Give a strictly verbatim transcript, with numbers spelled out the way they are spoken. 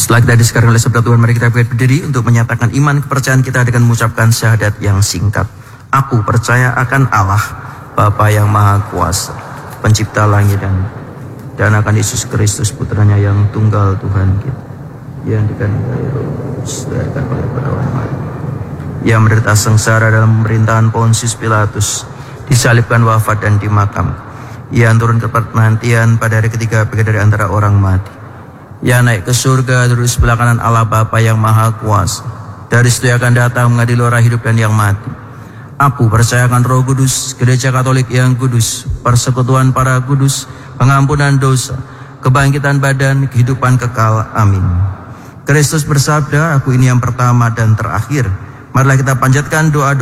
Setelah kita disekarang oleh sabda Tuhan, mari kita berdiri untuk menyatakan iman kepercayaan kita dengan mengucapkan syahadat yang singkat. Aku percaya akan Allah, Bapa yang Maha Kuasa, Pencipta langit dan dan akan Yesus Kristus putranya yang tunggal Tuhan kita, yang dikandung dari Roh Kudus, dilahirkan oleh perawan Maria, yang menderita sengsara dalam pemerintahan Pontius Pilatus, disalibkan, wafat dan dimakam, yang turun ke penantian pada hari ketiga bangkit dari antara orang mati, yang naik ke surga duduk di sebelah kanan Allah Bapa yang Maha Kuasa, dari situ akan datang mengadili orang hidup dan yang mati. Aku percayakan Roh Kudus, Gereja Katolik yang kudus, persekutuan para kudus, pengampunan dosa, kebangkitan badan, kehidupan kekal. Amin. Kristus bersabda, aku ini yang pertama dan terakhir. Marilah kita panjatkan doa-doa